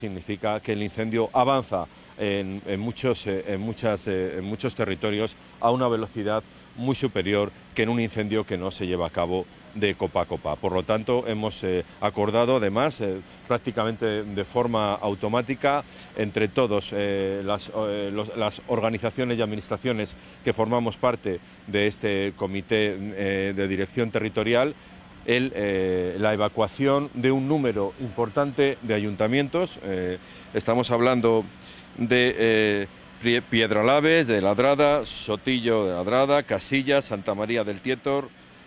Significa que el incendio avanza en muchos territorios a una velocidad muy superior que en un incendio que no se lleva a cabo de copa a copa. Por lo tanto, hemos acordado además prácticamente de forma automática entre todos las organizaciones y administraciones que formamos parte de este comité de dirección territorial, la evacuación de un número importante de ayuntamientos. Estamos hablando de Piedralaves, de Ladrada, Sotillo de Ladrada, Casillas, Santa María del Tietor,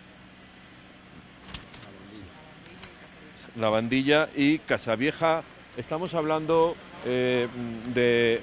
Lavandilla y Casavieja. Estamos hablando de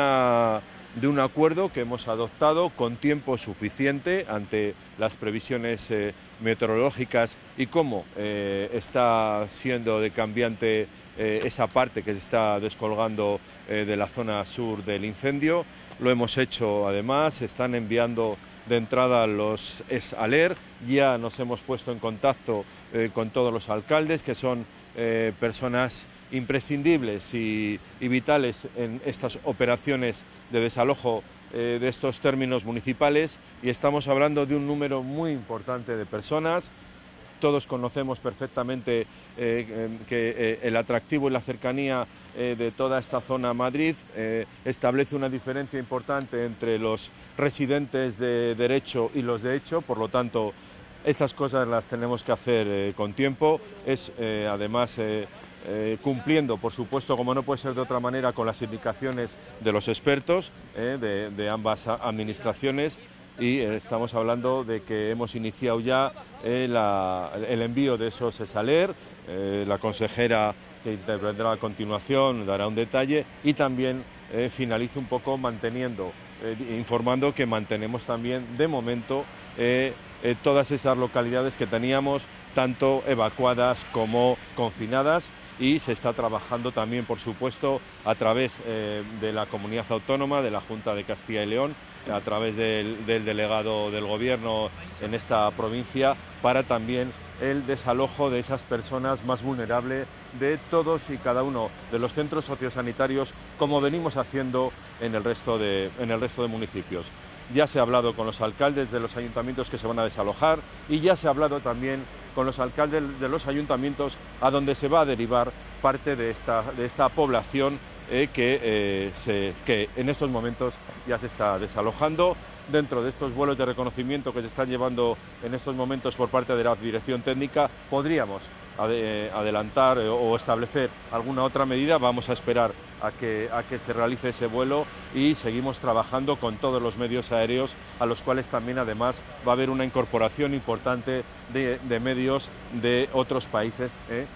un acuerdo que hemos adoptado con tiempo suficiente ante las previsiones meteorológicas y cómo está siendo de cambiante esa parte que se está descolgando de la zona sur del incendio. Lo hemos hecho además, se están enviando de entrada los ESALER, ya nos hemos puesto en contacto con todos los alcaldes, que son personas imprescindibles y vitales en estas operaciones de desalojo de estos términos municipales, y estamos hablando de un número muy importante de personas. Todos conocemos perfectamente que el atractivo y la cercanía de toda esta zona Madrid establece una diferencia importante entre los residentes de derecho y los de hecho. Por lo tanto, estas cosas las tenemos que hacer con tiempo. Además, cumpliendo, por supuesto, como no puede ser de otra manera, con las indicaciones de los expertos de ambas administraciones. Y estamos hablando de que hemos iniciado ya el envío de esos ESALER. La consejera que intervendrá a continuación dará un detalle, y también finalizo un poco informando que mantenemos también de momento todas esas localidades que teníamos tanto evacuadas como confinadas, y se está trabajando también, por supuesto, a través de la comunidad autónoma, de la Junta de Castilla y León, a través del delegado del Gobierno en esta provincia, para también el desalojo de esas personas más vulnerables de todos y cada uno de los centros sociosanitarios, como venimos haciendo en el resto de municipios. Ya se ha hablado con los alcaldes de los ayuntamientos que se van a desalojar, y ya se ha hablado también con los alcaldes de los ayuntamientos a donde se va a derivar parte de esta población que en estos momentos ya se está desalojando. Dentro de estos vuelos de reconocimiento que se están llevando en estos momentos por parte de la Dirección Técnica, podríamos adelantar o establecer alguna otra medida. Vamos a esperar a que se realice ese vuelo, y seguimos trabajando con todos los medios aéreos, a los cuales también además va a haber una incorporación importante de medios de otros países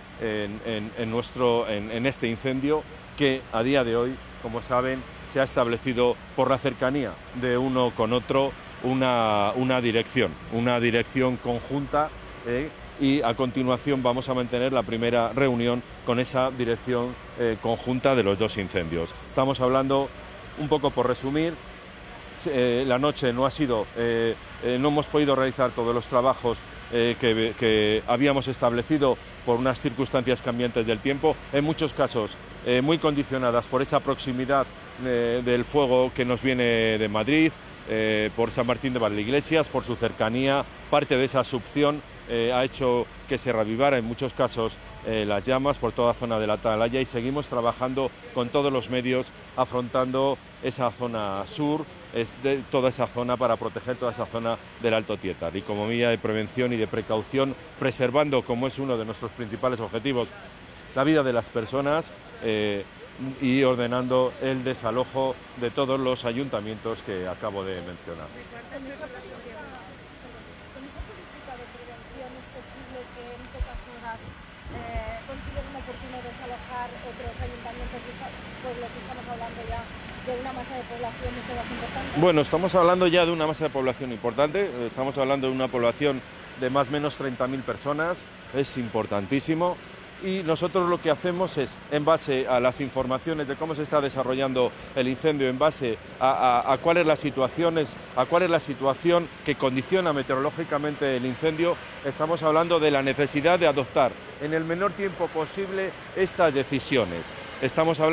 en este incendio, que a día de hoy, como saben, se ha establecido por la cercanía de uno con otro una dirección conjunta, y a continuación vamos a mantener la primera reunión con esa dirección conjunta de los dos incendios. Estamos hablando, un poco por resumir, la noche no hemos podido realizar todos los trabajos que habíamos establecido por unas circunstancias cambiantes del tiempo, en muchos casos muy condicionadas por esa proximidad del fuego que nos viene de Madrid, por San Martín de Valdeiglesias, por su cercanía. Parte de esa succión ha hecho que se revivara en muchos casos las llamas por toda la zona de la Atalaya, y seguimos trabajando con todos los medios, afrontando esa zona sur, toda esa zona, para proteger toda esa zona del Alto Tietar, y como medida de prevención y de precaución, preservando, como es uno de nuestros principales objetivos, la vida de las personas, y ordenando el desalojo de todos los ayuntamientos que acabo de mencionar. Con esa política de prevención, ¿es posible que en pocas horas consideren oportuno desalojar otros ayuntamientos, por lo que estamos hablando ya de una masa de población mucho más importante? Bueno, estamos hablando ya de una masa de población importante, estamos hablando de una población de más o menos 30.000 personas, es importantísimo. Y nosotros lo que hacemos es, en base a las informaciones de cómo se está desarrollando el incendio, en base a cuál es la situación que condiciona meteorológicamente el incendio, estamos hablando de la necesidad de adoptar en el menor tiempo posible estas decisiones. Estamos hablando